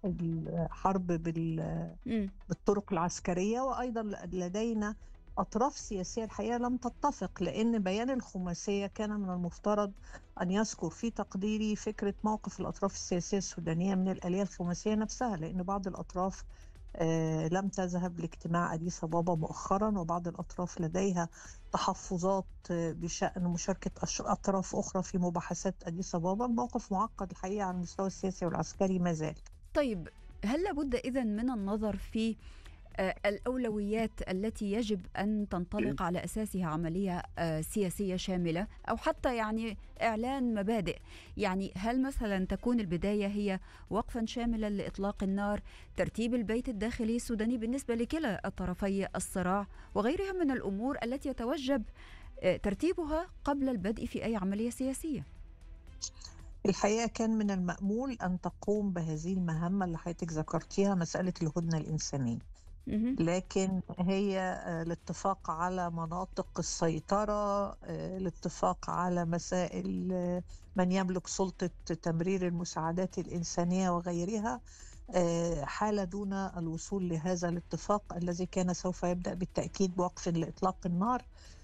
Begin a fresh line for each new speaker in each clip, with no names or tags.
الحرب
إمم.
بالطرق العسكرية، وأيضا لدينا أطراف سياسية الحقيقة لم تتفق، لأن بيان الخماسية كان من المفترض أن يذكر في تقديري فكرة موقف الأطراف السياسية السودانية من الآلية الخماسية نفسها، لأن بعض الأطراف لم تذهب لاجتماع أديس أبابا مؤخرا، وبعض الأطراف لديها تحفظات بشأن مشاركة أطراف أخرى في مباحثات أديس أبابا. الموقف معقد الحقيقة على المستوى السياسي والعسكري ما زال.
طيب، هل لابد إذن من النظر في الأولويات التي يجب أن تنطلق على أساسها عملية سياسية شاملة، أو حتى يعني إعلان مبادئ؟ يعني هل مثلا تكون البداية هي وقفا شاملا لإطلاق النار، ترتيب البيت الداخلي السوداني بالنسبة لكلا الطرفي الصراع، وغيرها من الأمور التي يتوجب ترتيبها قبل البدء في أي عملية سياسية؟
الحقيقة كان من المأمول أن تقوم بهذه المهمة اللي حضرتك ذكرتيها، مسألة الهدنة الإنسانية،
مهم.
لكن هي الاتفاق على مناطق السيطرة، الاتفاق على مسائل من يملك سلطة تمرير المساعدات الإنسانية وغيرها، حال دون الوصول لهذا الاتفاق الذي كان سوف يبدأ بالتأكيد بوقف لإطلاق النار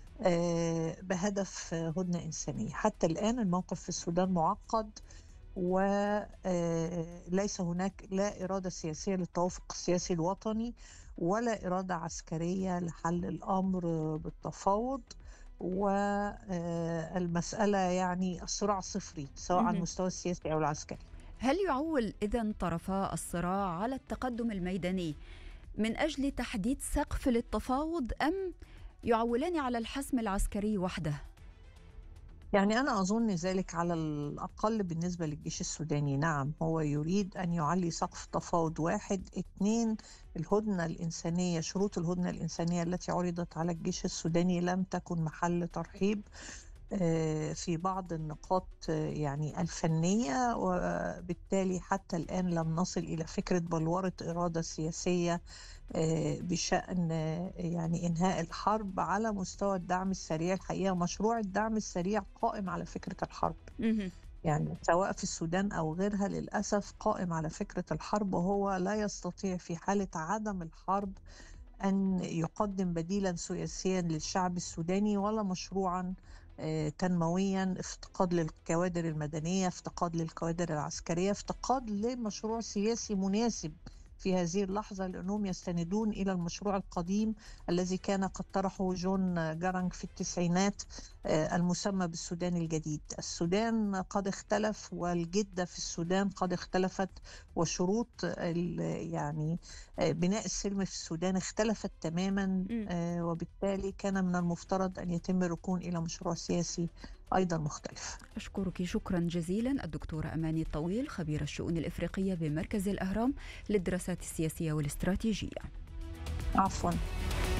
بهدف هدنة إنسانية. حتى الآن الموقف في السودان معقد، وليس هناك لا إرادة سياسية للتوافق السياسي الوطني، ولا إرادة عسكرية لحل الأمر بالتفاوض. والمسألة يعني الصراع صفري سواء على
مهم.
المستوى السياسي أو العسكري.
هل يعول إذن طرفا الصراع على التقدم الميداني من أجل تحديد سقف للتفاوض، أم يعولان على الحسم العسكري وحده؟
يعني أنا أظن ذلك على الأقل بالنسبة للجيش السوداني. نعم، هو يريد أن يعلي سقف تفاوض. واحد، اتنين، الهدنة الإنسانية، شروط الهدنة الإنسانية التي عرضت على الجيش السوداني لم تكن محل ترحيب في بعض النقاط يعني الفنية، وبالتالي حتى الآن لم نصل إلى فكرة بلورة إرادة سياسية بشأن يعني إنهاء الحرب. على مستوى الدعم السريع، الحقيقة مشروع الدعم السريع قائم على فكرة الحرب،
مهم.
يعني سواء في السودان أو غيرها للأسف قائم على فكرة الحرب، وهو لا يستطيع في حالة عدم الحرب أن يقدم بديلا سياسيا للشعب السوداني، ولا مشروعا تنمويا. افتقاد للكوادر المدنية، افتقاد للكوادر العسكرية، افتقاد لمشروع سياسي مناسب في هذه اللحظة، لأنهم يستندون إلى المشروع القديم الذي كان قد طرحه جون جارانج في التسعينات، المسمى بالسودان الجديد. السودان قد اختلف، والجدة في السودان قد اختلفت، وشروط يعني بناء السلم في السودان اختلفت تماما،
مم.
وبالتالي كان من المفترض أن يتم الركون إلى مشروع سياسي أيضا مختلف.
أشكرك شكرا جزيلا الدكتورة أماني الطويل، خبير الشؤون الإفريقية بمركز الأهرام للدراسات السياسية والاستراتيجية.
عفوا.